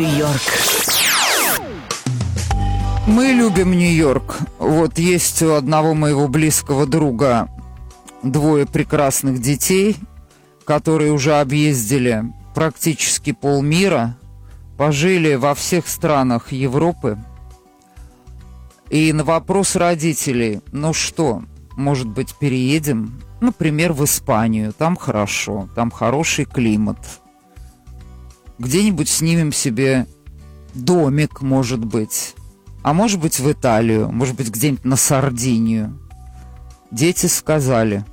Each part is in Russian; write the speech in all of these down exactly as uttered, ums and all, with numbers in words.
Нью-Йорк. Мы любим Нью-Йорк. Вот есть у одного моего близкого друга двое прекрасных детей, которые уже объездили практически полмира, пожили во всех странах Европы. И на вопрос родителей: ну что, может быть, переедем, например, в Испанию, там хорошо, там хороший климат. Где-нибудь снимем себе домик, может быть. А может быть, в Италию, может быть, где-нибудь на Сардинию. Дети сказали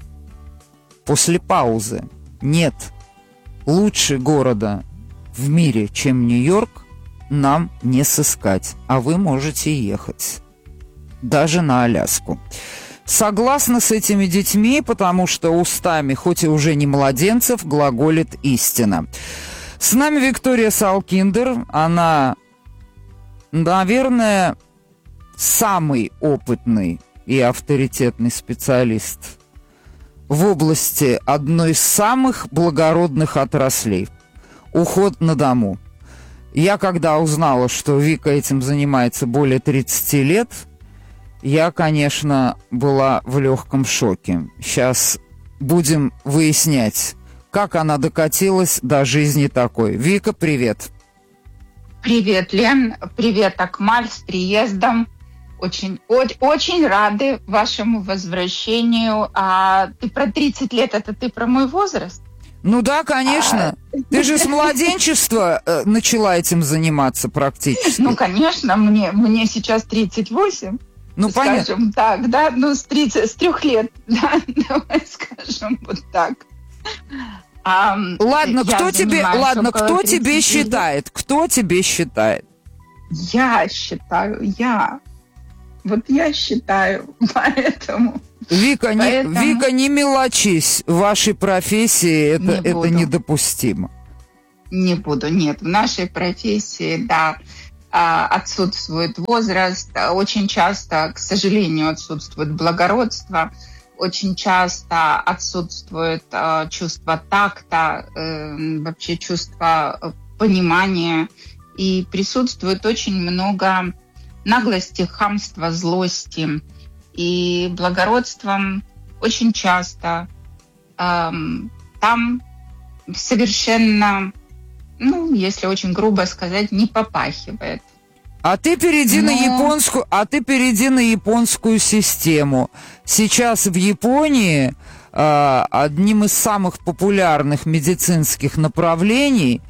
после паузы: нет, лучше города в мире, чем Нью-Йорк, нам не сыскать, а вы можете ехать. Даже на Аляску. Согласна с этими детьми, потому что устами, хоть и уже не младенцев, глаголит истина. С нами Виктория Салкиндер. Она, наверное, самый опытный и авторитетный специалист в области одной из самых благородных отраслей – уход на дому. Я когда узнала, что Вика этим занимается более тридцати лет, я, конечно, была в легком шоке. Сейчас будем выяснять, как она докатилась до жизни такой. Вика, привет. Привет, Лен. Привет, Акмаль, с приездом. Очень, очень, очень рады вашему возвращению. А ты про тридцать лет, это ты про мой возраст? Ну да, конечно. А... Ты же с младенчества э, начала этим заниматься практически. Ну, конечно, мне, мне сейчас тридцать восемь. Ну, скажем понятно. Так, да, ну, с, тридцати, с трех лет, да, давай скажем вот так. А, ладно, кто тебе, ладно, кто тебе лет. считает? Кто тебе считает? Я считаю, я. Вот я считаю, поэтому... Вика, поэтому... не, Вика, не мелочись. В вашей профессии это, не это недопустимо. Не буду, нет. В нашей профессии, да, отсутствует возраст. Очень часто, к сожалению, отсутствует благородство. Очень часто отсутствует э, чувство такта, э, вообще чувство понимания. И присутствует очень много наглости, хамства, злости. И благородством очень часто э, там совершенно, ну, если очень грубо сказать, не попахивает. А ты перейди Но... на японскую, а ты перейди на японскую систему. Сейчас в Японии э, одним из самых популярных медицинских направлений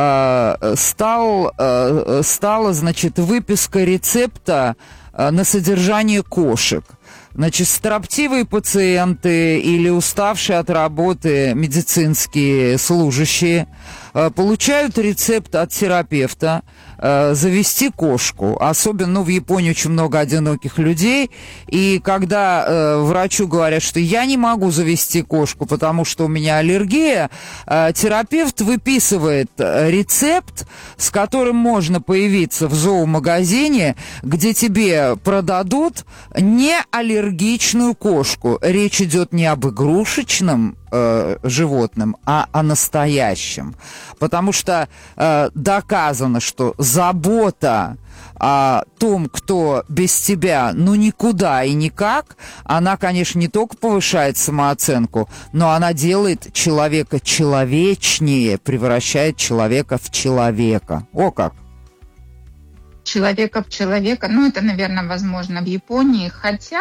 э, стал, э, стала, значит, выписка рецепта э, на содержание кошек. Значит, строптивые пациенты или уставшие от работы медицинские служащие э, получают рецепт от терапевта э, завести кошку. Особенно, ну, в Японии очень много одиноких людей. И когда э, врачу говорят, что я не могу завести кошку, потому что у меня аллергия, э, терапевт выписывает рецепт, с которым можно появиться в зоомагазине, где тебе продадут не аллергию, аллергичную кошку. Речь идет не об игрушечном э, животном, а о настоящем. Потому что э, доказано, что забота о том, кто без тебя, ну, никуда и никак, она, конечно, не только повышает самооценку, но она делает человека человечнее, превращает человека в человека. О как! Человека в человека. Ну, это, наверное, возможно в Японии, хотя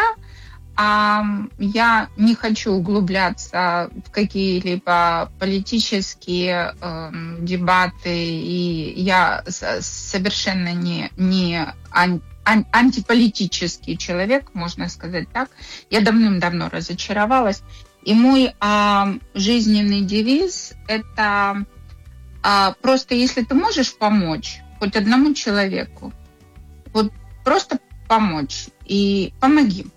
а, я не хочу углубляться в какие-либо политические э, дебаты, и я совершенно не, не ан, ан, антиполитический человек, можно сказать так. Я давным-давно разочаровалась. И мой а, жизненный девиз – это а, просто если ты можешь помочь хоть одному человеку, вот просто помочь и помоги.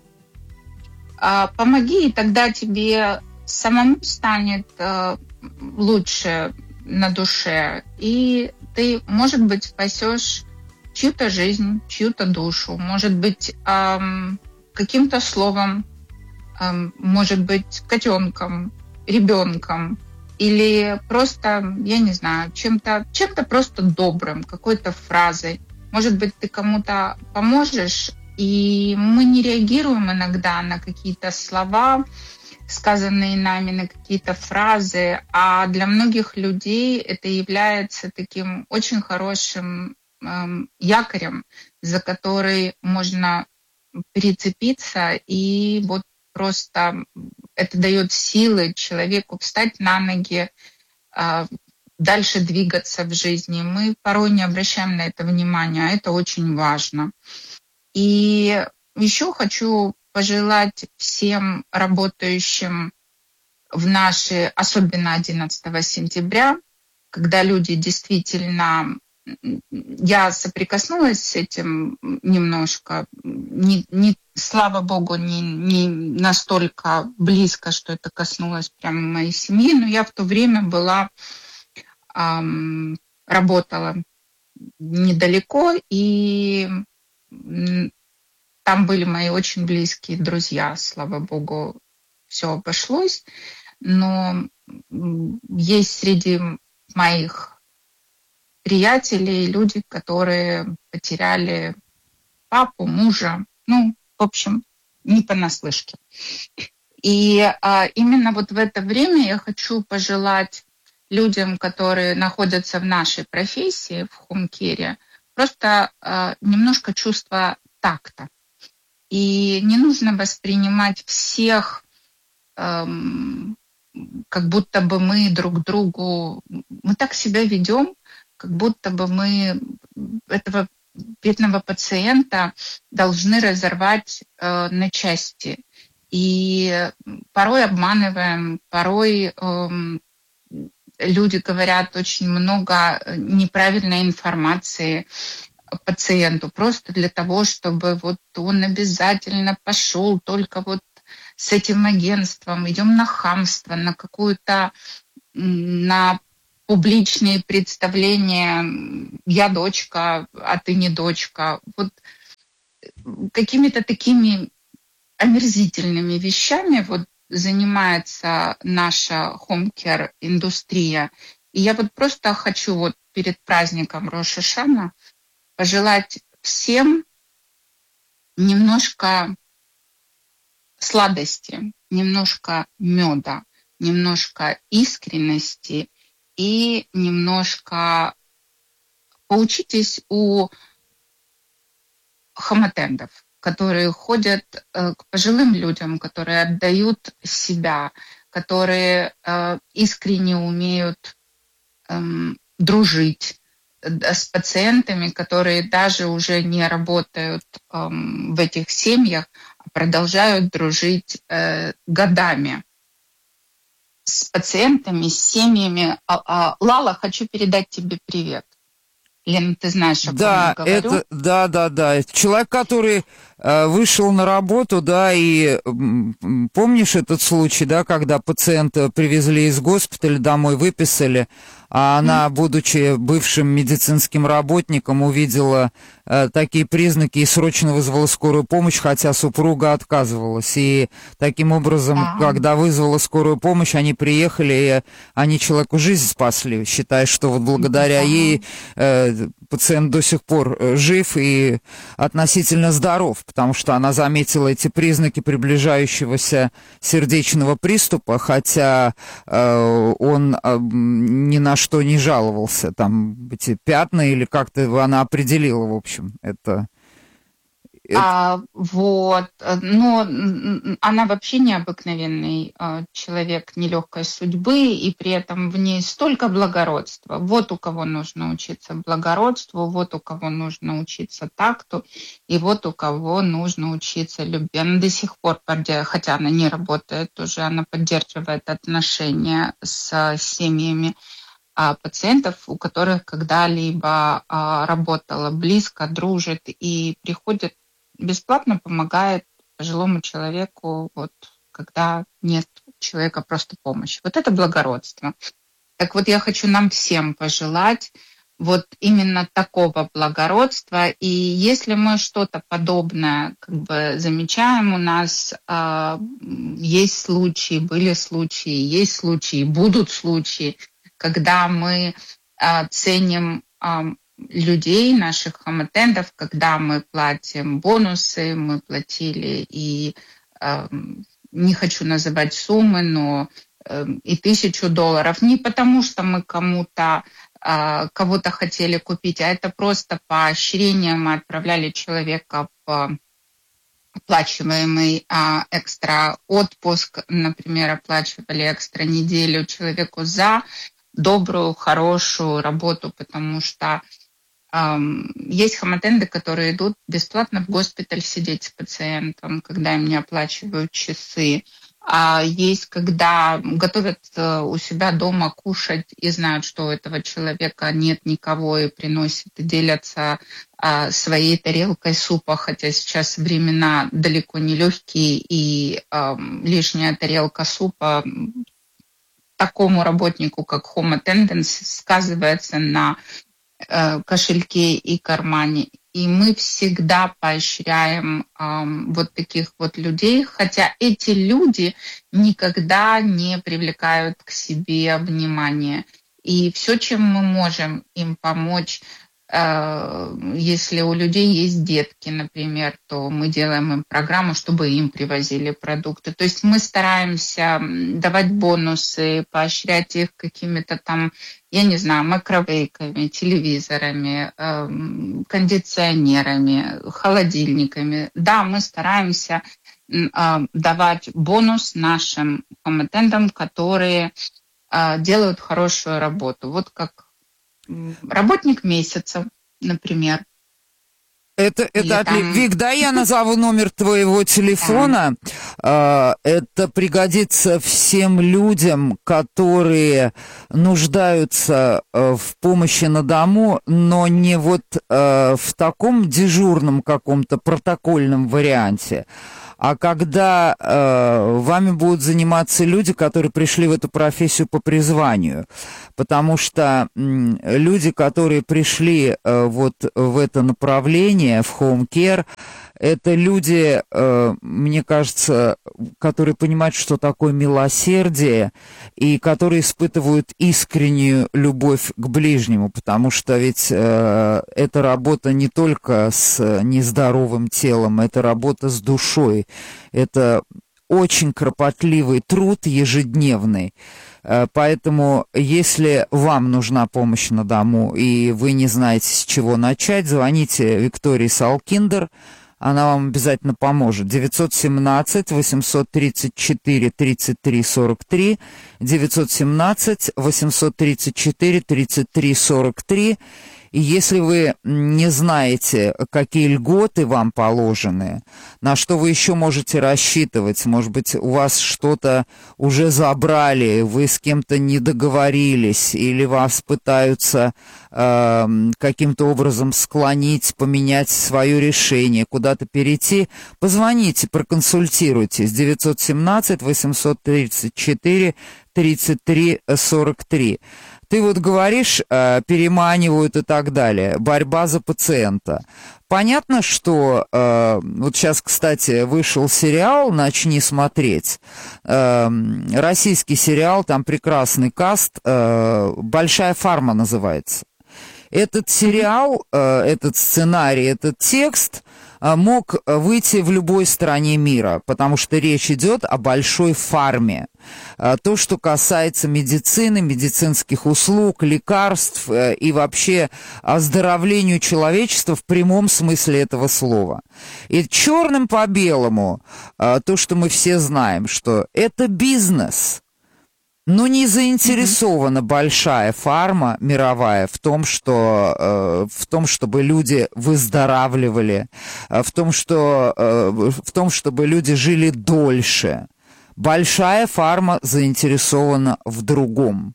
А, помоги, и тогда тебе самому станет а, лучше на душе, и ты, может быть, спасешь чью-то жизнь, чью-то душу, может быть, а, каким-то словом, а, может быть, котенком, ребенком. или просто, я не знаю, чем-то, чем-то просто добрым, какой-то фразой. Может быть, ты кому-то поможешь, и мы не реагируем иногда на какие-то слова, сказанные нами, на какие-то фразы, а для многих людей это является таким очень хорошим эм, якорем, за который можно прицепиться, и вот просто это дает силы человеку встать на ноги, э, дальше двигаться в жизни. Мы порой не обращаем на это внимания, а это очень важно. И еще хочу пожелать всем работающим в наши, особенно одиннадцатого сентября, когда люди действительно... Я соприкоснулась с этим немножко, не, не, слава богу, не, не настолько близко, что это коснулось прямо моей семьи, но я в то время была, эм, работала недалеко, и там были мои очень близкие друзья, слава богу, все обошлось, но есть среди моих приятелей люди, которые потеряли папу, мужа, ну, в общем, не понаслышке. И а, именно вот в это время я хочу пожелать людям, которые находятся в нашей профессии, в хоум-кере, просто а, немножко чувства такта. И не нужно воспринимать всех эм, как будто бы мы друг другу... Мы так себя ведем, как будто бы мы этого бедного пациента должны разорвать э, на части. И порой обманываем, порой э, люди говорят очень много неправильной информации пациенту, просто для того, чтобы вот он обязательно пошел только вот с этим агентством, идем на хамство, на какую-то, на публичные представления «я дочка, а ты не дочка». Вот какими-то такими омерзительными вещами вот занимается наша хоум-кер индустрия. И я вот просто хочу вот перед праздником Рош ха-Шана пожелать всем немножко сладости, немножко меда, немножко искренности и немножко поучитесь у хаматендов, которые ходят э, к пожилым людям, которые отдают себя, которые э, искренне умеют э, дружить с пациентами, которые даже уже не работают э, в этих семьях, а продолжают дружить э, годами с пациентами, с семьями. А, а, Лала, хочу передать тебе привет. Лена, ты знаешь, о ком Да, я говорю? это, да, да, да. Человек, который э, вышел на работу, да, и м, помнишь этот случай, да, когда пациента привезли из госпиталя, домой выписали, а она, mm. будучи бывшим медицинским работником, увидела э, такие признаки и срочно вызвала скорую помощь, хотя супруга отказывалась. И таким образом, Ah. когда вызвала скорую помощь, они приехали, и они человеку жизнь спасли, считая, что вот благодаря Ah. ей э, пациент до сих пор жив и относительно здоров, потому что она заметила эти признаки приближающегося сердечного приступа, хотя э, он э, ни на что не жаловался. Там эти пятна или как-то она определила, в общем, это... А, вот, но она вообще необыкновенный э, человек нелегкой судьбы, и при этом в ней столько благородства. Вот у кого нужно учиться благородству, вот у кого нужно учиться такту, и вот у кого нужно учиться любви. Она до сих пор, хотя она не работает уже, она поддерживает отношения с семьями пациентов, у которых когда-либо работала, близко, дружит и приходит бесплатно, помогает пожилому человеку, вот, когда нет у человека просто помощи. Вот это благородство. Так вот, я хочу нам всем пожелать вот именно такого благородства. И если мы что-то подобное как бы замечаем, у нас э, есть случаи, были случаи, есть случаи, будут случаи, когда мы э, ценим э, людей, наших хомотендов, когда мы платим бонусы, мы платили и э, не хочу называть суммы, но э, и тысячу долларов. Не потому, что мы кому-то кого-то хотели купить, а это просто поощрение. Мы отправляли человека в оплачиваемый а, экстра отпуск, например, оплачивали экстра неделю человеку за добрую, хорошую работу, потому что эм, есть хомотенды, которые идут бесплатно в госпиталь сидеть с пациентом, когда им не оплачивают часы. А есть, когда готовят у себя дома кушать и знают, что у этого человека нет никого, и приносят, и делятся а, своей тарелкой супа, хотя сейчас времена далеко не легкие, и а, лишняя тарелка супа такому работнику, как home attendant, сказывается на э, кошельке и кармане. И мы всегда поощряем э, вот таких вот людей, хотя эти люди никогда не привлекают к себе внимания. И все, чем мы можем им помочь, э, если у людей есть детки, например, то мы делаем им программу, чтобы им привозили продукты. То есть мы стараемся давать бонусы, поощрять их какими-то там, я не знаю, микровейками, телевизорами, э, кондиционерами, холодильниками. Да, мы стараемся э, давать бонус нашим хомотендам, которые э, делают хорошую работу. Вот как работник месяца, например. Это, это там... отли... Вик, да, я назову номер твоего телефона. Да. Это пригодится всем людям, которые нуждаются в помощи на дому, но не вот в таком дежурном каком-то протокольном варианте, а когда э, вами будут заниматься люди, которые пришли в эту профессию по призванию. Потому что м, люди, которые пришли э, вот в это направление, в home care, это люди, э, мне кажется, которые понимают, что такое милосердие, и которые испытывают искреннюю любовь к ближнему, потому что ведь э, это работа не только с нездоровым телом, это работа с душой, это очень кропотливый труд ежедневный. Поэтому, если вам нужна помощь на дому, и вы не знаете, с чего начать, звоните Виктории Салкиндер, она вам обязательно поможет. девятьсот семнадцать восемьсот тридцать четыре тридцать три сорок три, девятьсот семнадцать восемьсот тридцать четыре тридцать три сорок три. И если вы не знаете, какие льготы вам положены, на что вы еще можете рассчитывать, может быть, у вас что-то уже забрали, вы с кем-то не договорились, или вас пытаются э, каким-то образом склонить, поменять свое решение, куда-то перейти, позвоните, проконсультируйтесь. девятьсот семнадцать восемьсот тридцать четыре тридцать три сорок три. Ты вот говоришь, э, переманивают и так далее, борьба за пациента. Понятно, что э, вот сейчас, кстати, вышел сериал «Начни смотреть», э, российский сериал, там прекрасный каст, э, «Большая фарма» называется. Этот сериал, э, этот сценарий, этот текст э, мог выйти в любой стране мира, потому что речь идет о большой фарме. Э, то, что касается медицины, медицинских услуг, лекарств э, и вообще оздоровлению человечества в прямом смысле этого слова. И черным по белому э, то, что мы все знаем, что это бизнес. Но не заинтересована mm-hmm. большая фарма мировая в том, что, э, в том, чтобы люди выздоравливали, э, в том, что, э, в том, чтобы люди жили дольше. Большая фарма заинтересована в другом.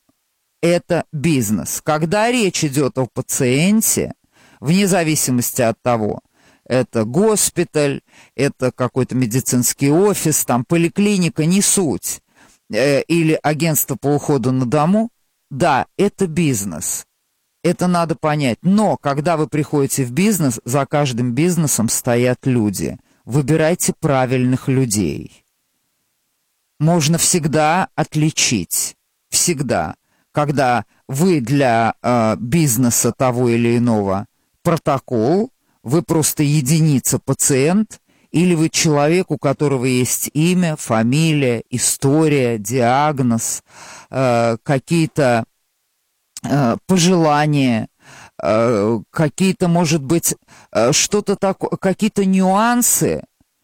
Это бизнес. Когда речь идет о пациенте, вне зависимости от того, это госпиталь, это какой-то медицинский офис, там поликлиника, не суть. Или агентство по уходу на дому, да, это бизнес. Это надо понять. Но когда вы приходите в бизнес, за каждым бизнесом стоят люди. Выбирайте правильных людей. Можно всегда отличить. Всегда. Когда вы для э, бизнеса того или иного протокол, вы просто единица, пациент, или вы человек, у которого есть имя, фамилия, история, диагноз, э, какие-то э, пожелания, э, какие-то, может быть, э, что-то такое, какие-то нюансы,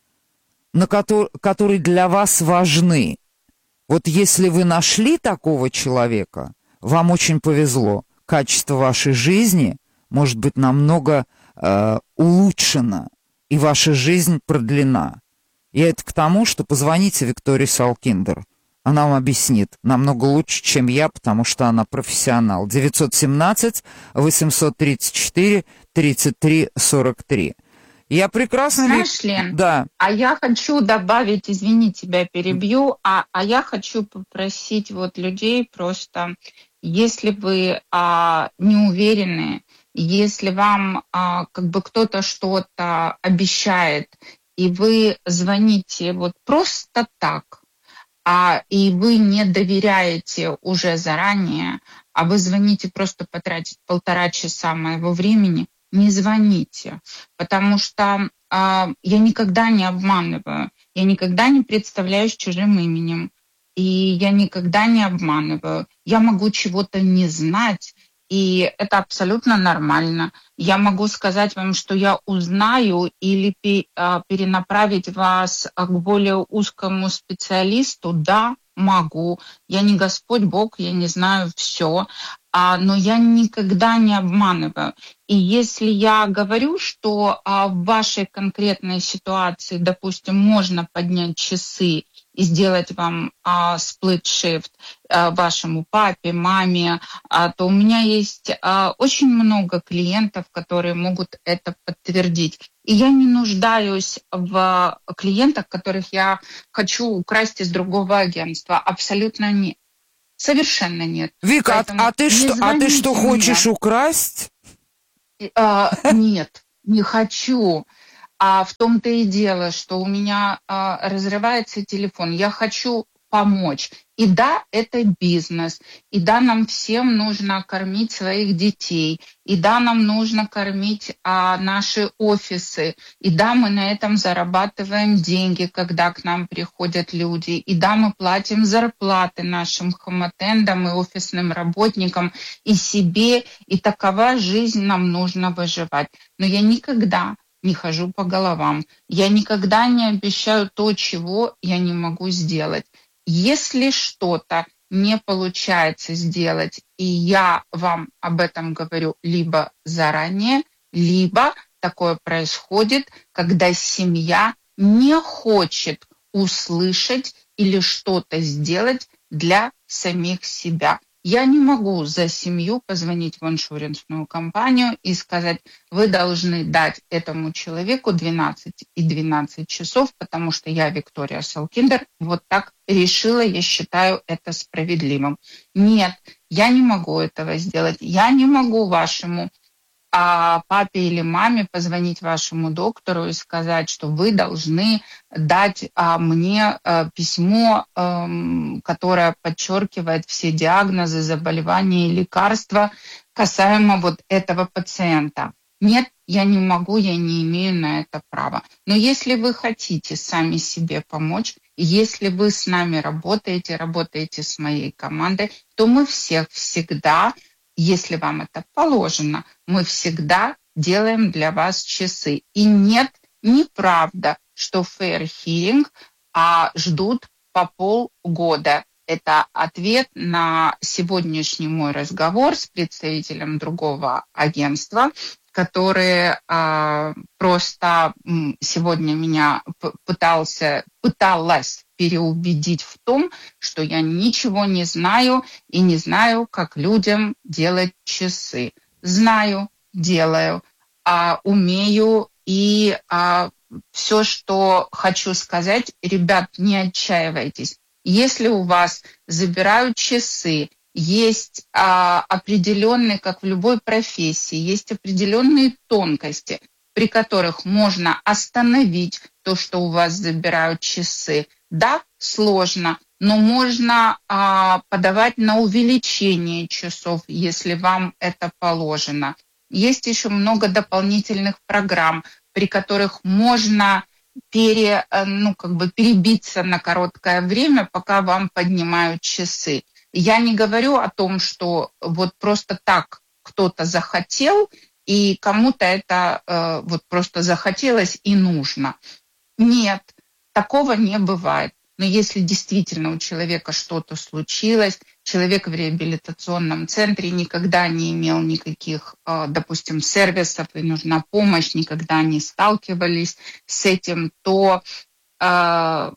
на ко- которые для вас важны. Вот если вы нашли такого человека, вам очень повезло. Качество вашей жизни может быть намного э, улучшено, и ваша жизнь продлена. И это к тому, что позвоните Виктории Салкиндер. Она вам объяснит намного лучше, чем я, потому что она профессионал. девятьсот семнадцать восемьсот тридцать четыре тридцать три сорок три. Я прекрасно... Знаешь, Лен, да. а я хочу добавить, извини, тебя перебью, а, а я хочу попросить вот людей просто, если вы а, не уверены, если вам а, как бы кто-то что-то обещает, и вы звоните вот просто так, а, и вы не доверяете уже заранее, а вы звоните просто потратить полтора часа моего времени, не звоните, потому что а, я никогда не обманываю, я никогда не представляюсь чужим именем, и я никогда не обманываю. Я могу чего-то не знать, и это абсолютно нормально. Я могу сказать вам, что я узнаю, или перенаправить вас к более узкому специалисту. Да, могу. Я не Господь Бог, я не знаю все, а, но я никогда не обманываю. И если я говорю, что а, в вашей конкретной ситуации, допустим, можно поднять часы и сделать вам а, сплит-шифт а, вашему папе, маме, а, то у меня есть а, очень много клиентов, которые могут это подтвердить. И я не нуждаюсь в клиентах, которых я хочу украсть из другого агентства. Абсолютно нет. Совершенно нет. Вика, а, а, ты что, а ты что, мне. хочешь украсть? А, нет, не хочу. А в том-то и дело, что у меня а, разрывается телефон. Я хочу помочь. И да, это бизнес. И да, нам всем нужно кормить своих детей. И да, нам нужно кормить а, наши офисы. И да, мы на этом зарабатываем деньги, когда к нам приходят люди. И да, мы платим зарплаты нашим хомотендам и офисным работникам, и себе. И такова жизнь, нам нужно выживать. Но я никогда не хожу по головам. Я никогда не обещаю то, чего я не могу сделать. Если что-то не получается сделать, и я вам об этом говорю либо заранее, либо такое происходит, когда семья не хочет услышать или что-то сделать для самих себя. Я не могу за семью позвонить в иншурансную компанию и сказать, вы должны дать этому человеку двенадцать и двенадцать часов, потому что я, Виктория Салкиндер, вот так решила, я считаю это справедливым. Нет, я не могу этого сделать. Я не могу вашему а папе или маме позвонить вашему доктору и сказать, что вы должны дать а, мне а, письмо, а, которое подчеркивает все диагнозы, заболевания и лекарства касаемо вот этого пациента. Нет, я не могу, я не имею на это права. Но если вы хотите сами себе помочь, если вы с нами работаете, работаете с моей командой, то мы всех всегда... Если вам это положено, мы всегда делаем для вас часы. И нет, неправда, что Fair Hearing а, ждут по полгода. Это ответ на сегодняшний мой разговор с представителем другого агентства, который а, просто сегодня меня пытался, пыталась переубедить в том, что я ничего не знаю и не знаю, как людям делать часы. Знаю, делаю, а, умею, и а, все, что хочу сказать, ребят, не отчаивайтесь. Если у вас забирают часы, есть а, определенные, как в любой профессии, есть определенные тонкости, при которых можно остановить то, что у вас забирают часы. Да, сложно, но можно а, подавать на увеличение часов, если вам это положено. Есть еще много дополнительных программ, при которых можно пере, ну, как бы перебиться на короткое время, пока вам поднимают часы. Я не говорю о том, что вот просто так кто-то захотел, и кому-то это э, вот просто захотелось и нужно. Нет, такого не бывает. Но если действительно у человека что-то случилось, человек в реабилитационном центре никогда не имел никаких, э, допустим, сервисов и нужна помощь, никогда не сталкивались с этим, то э,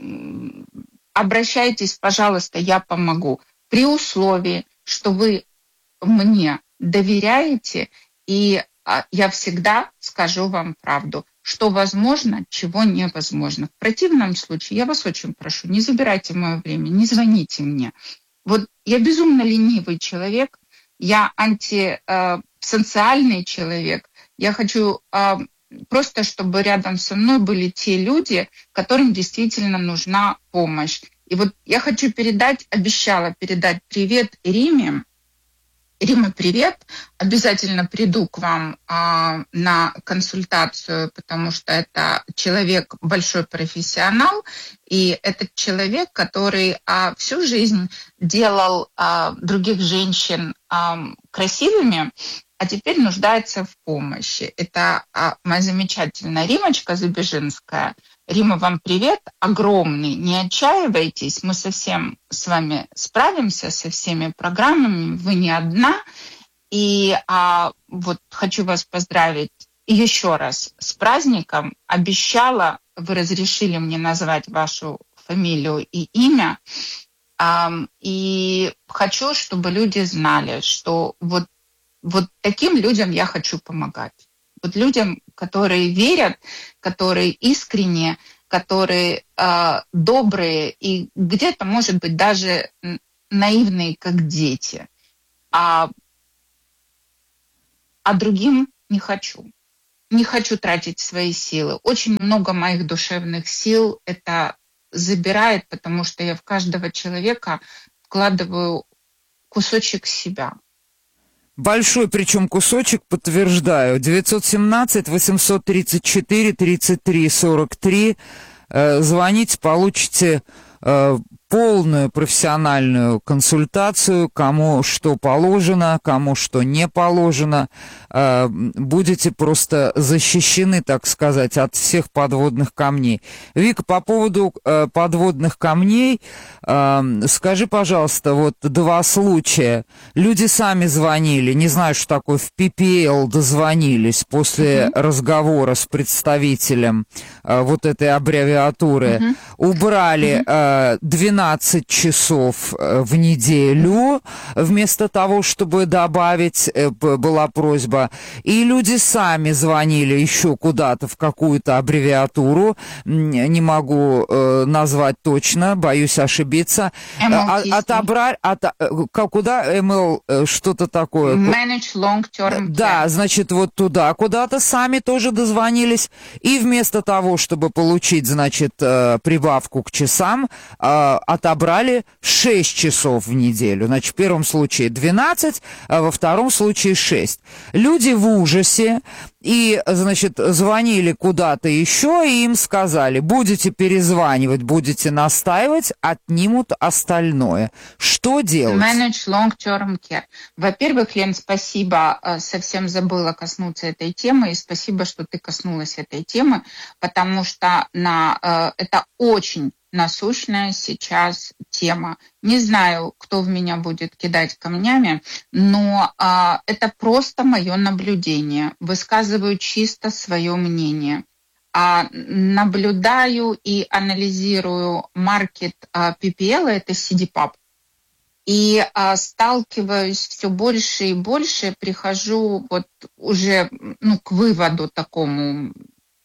обращайтесь, пожалуйста, я помогу. При условии, что вы мне доверяете, и а, я всегда скажу вам правду, что возможно, чего невозможно. В противном случае я вас очень прошу, не забирайте мое время, не звоните мне. Вот я безумно ленивый человек, я антисоциальный человек, я хочу а, просто, чтобы рядом со мной были те люди, которым действительно нужна помощь. И вот я хочу передать, обещала передать привет Риме. Рима, привет. Обязательно приду к вам а, на консультацию, потому что это человек, большой профессионал, и это человек, который а, всю жизнь делал а, других женщин а, красивыми, а теперь нуждается в помощи. Это а, моя замечательная Римочка Забежинская. Рима, вам привет огромный. Не отчаивайтесь, мы совсем с вами справимся, со всеми программами. Вы не одна. И а, вот хочу вас поздравить еще раз с праздником. Обещала, вы разрешили мне назвать вашу фамилию и имя. А, и хочу, чтобы люди знали, что вот, вот таким людям я хочу помогать. Вот людям, которые верят, которые искренне, которые э, добрые и где-то, может быть, даже наивные, как дети. А, а другим не хочу. Не хочу тратить свои силы. Очень много моих душевных сил это забирает, потому что я в каждого человека вкладываю кусочек себя. Большой, причем кусочек, подтверждаю. девятьсот семнадцать восемьсот тридцать четыре тридцать три сорок три. Э, звоните, получите э, полную профессиональную консультацию, кому что положено, кому что не положено. Э, будете просто защищены, так сказать, от всех подводных камней. Вика, по поводу э, подводных камней, э, скажи, пожалуйста, вот два случая. Люди сами звонили, не знаю, что такое, в пи пи эл дозвонились после mm-hmm. разговора с представителем э, вот этой аббревиатуры, mm-hmm. убрали э, двенадцать часов в неделю, вместо того, чтобы добавить, была просьба. И люди сами звонили еще куда-то в какую-то аббревиатуру, не могу э, назвать точно, боюсь ошибиться. От, отобрали, от, куда эм эл, что-то такое? Manage long term care. Да, значит, вот туда куда-то сами тоже дозвонились. И вместо того, чтобы получить, значит, прибавку к часам, отобрали шесть часов в неделю. Значит, в первом случае двенадцать, а во втором случае шесть. Люди в ужасе и, значит, звонили куда-то еще, и им сказали, будете перезванивать, будете настаивать, отнимут остальное. Что делать? Manage long-term care. Во-первых, Лен, спасибо, совсем забыла коснуться этой темы, и спасибо, что ты коснулась этой темы, потому что на, это очень насущная сейчас тема. Не знаю, кто в меня будет кидать камнями, но а, это просто мое наблюдение. Высказываю чисто свое мнение. А, наблюдаю и анализирую маркет а, пи пи эл, это си ди пап, и а, сталкиваюсь все больше и больше, прихожу вот уже ну, к выводу такому.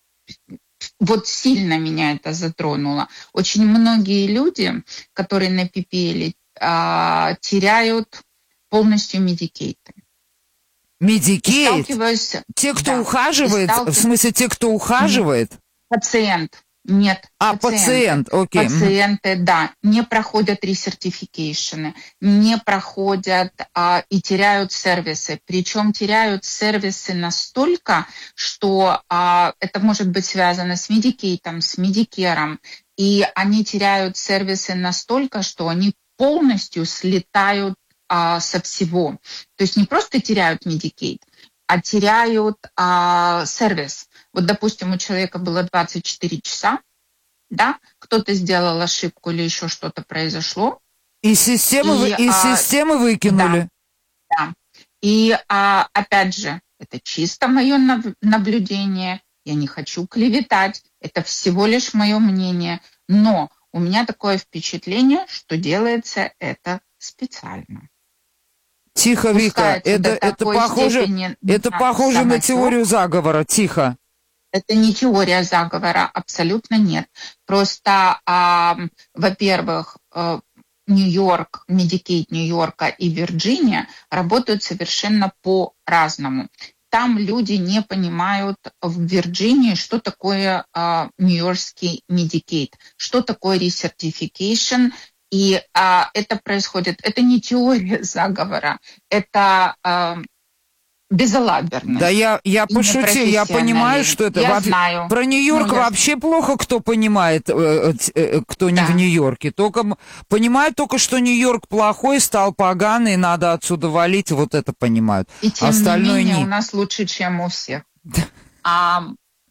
Вот сильно меня это затронуло. Очень многие люди, которые на пи пи эл а, теряют полностью медикейты. Медикейт? Те, кто да, ухаживает, в смысле, те, кто ухаживает? Пациент. Нет. А, пациент, окей. Пациенты, да, не проходят ресертификейшены, не проходят а, и теряют сервисы. Причем теряют сервисы настолько, что а, это может быть связано с медикейтом, с медикером. И они теряют сервисы настолько, что они полностью слетают а, со всего. То есть не просто теряют медикейт, а теряют а, сервис. Вот, допустим, у человека было двадцать четыре часа, да, кто-то сделал ошибку или еще что-то произошло. И системы, и, и а, системы выкинули. Да, да. И а, опять же, это чисто мое наблюдение, я не хочу клеветать, это всего лишь мое мнение, но у меня такое впечатление, что делается это специально. Тихо, Вика, это, это похоже, это похоже на теорию заговора, тихо. Это не теория заговора, абсолютно нет. Просто, а, во-первых, а, Нью-Йорк, Медикейт Нью-Йорка и Вирджиния работают совершенно по-разному. Там люди не понимают в Вирджинии, что такое а, Нью-Йоркский Медикейт, что такое ресертификейшн. И а, это происходит, это не теория заговора, это а, безалаберность. Да я, я пошутил, я понимаю, что это... Я во... знаю. Про Нью-Йорк ну, я... вообще плохо кто понимает, э, э, кто не да. в Нью-Йорке. Только понимают только, что Нью-Йорк плохой, стал поганый, надо отсюда валить, вот это понимают. И тем Остальное не менее не... у нас лучше, чем у всех. а,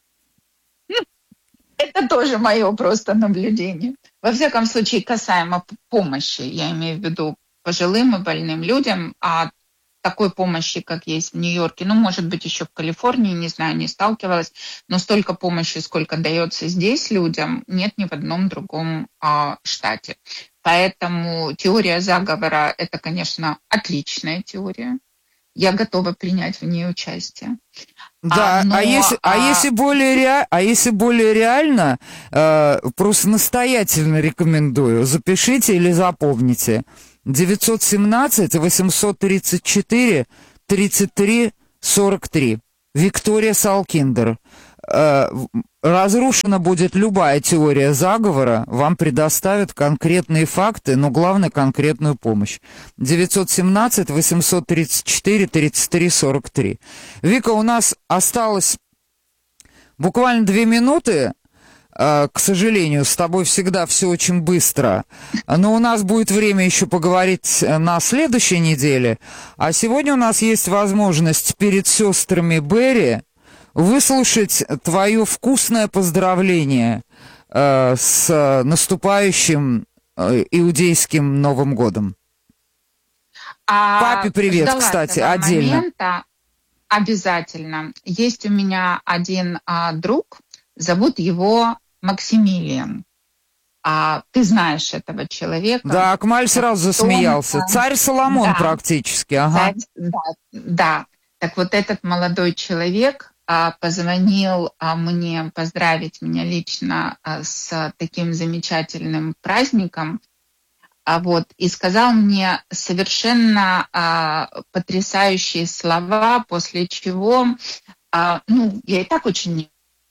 это тоже мое просто наблюдение. Во всяком случае, касаемо помощи, я имею в виду пожилым и больным людям, а такой помощи, как есть в Нью-Йорке, ну, может быть, еще в Калифорнии, не знаю, не сталкивалась, но столько помощи, сколько дается здесь людям, нет ни в одном другом а, штате. Поэтому теория заговора – это, конечно, отличная теория. Я готова принять в ней участие. Да, а, но, а, если, а... а, если более ре... а если более реально, э, просто настоятельно рекомендую, запишите или запомните. девятьсот семнадцать восемьсот тридцать четыре тридцать три сорок три. Виктория Салкиндер. Э, разрушена будет любая теория заговора, вам предоставят конкретные факты, но главное конкретную помощь. девятьсот семнадцать восемьсот тридцать четыре тридцать три сорок три. Вика, у нас осталось буквально две минуты. К сожалению, с тобой всегда все очень быстро. Но у нас будет время еще поговорить на следующей неделе. А сегодня у нас есть возможность перед сестрами Берри выслушать твое вкусное поздравление э, с наступающим э, иудейским Новым годом. А Папе привет, кстати, отдельно. Момента обязательно. Есть у меня один а, друг, зовут его Максимилиан. А, ты знаешь этого человека. Да, Акмаль сразу засмеялся. Он, Царь Соломон да, практически. Ага. Царь, да, да. Так вот этот молодой человек а, позвонил а, мне поздравить меня лично а, с таким замечательным праздником. А, вот, и сказал мне совершенно а, потрясающие слова, после чего, а, ну, я и так очень...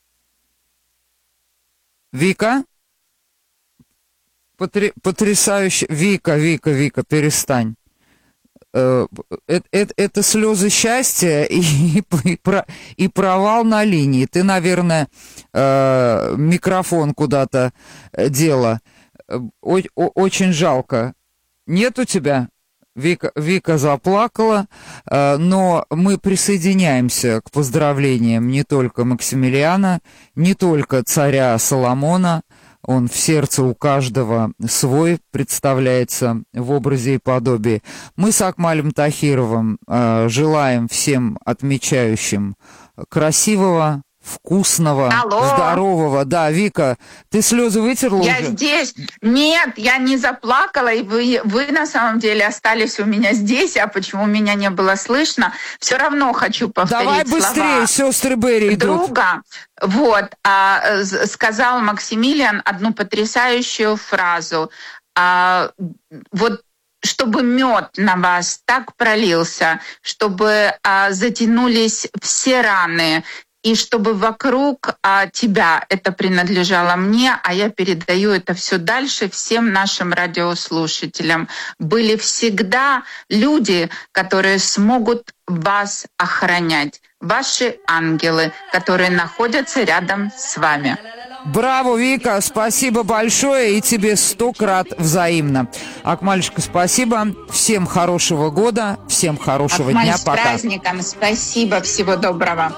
Вика? Потр... Потрясающе. Вика, Вика, Вика, перестань. Это, это, это слезы счастья и, и, и провал на линии. Ты, наверное, микрофон куда-то дела. Очень жалко. Нет у тебя? Вика, Вика заплакала, но мы присоединяемся к поздравлениям не только Максимилиана, не только царя Соломона. Он в сердце у каждого свой представляется в образе и подобии. Мы с Акмалем Тахировым желаем всем отмечающим красивого, вкусного, Алло. здорового. Да, Вика, ты слезы вытерла я уже? Я здесь. Нет, я не заплакала, и вы, вы на самом деле остались у меня здесь, а почему меня не было слышно? Все равно хочу повторить Давай быстрее, слова сестры Берри идут. Друга. Вот, а, сказал Максимилиан одну потрясающую фразу. А, вот чтобы мед на вас так пролился, чтобы а, затянулись все раны, и чтобы вокруг а, тебя это принадлежало мне, а я передаю это все дальше всем нашим радиослушателям. Были всегда люди, которые смогут вас охранять, ваши ангелы, которые находятся рядом с вами. Браво, Вика, спасибо большое, и тебе сто крат взаимно. Акмалечка, спасибо. Всем хорошего года, всем хорошего Акмаль, дня. с Пока. праздником, спасибо, всего доброго.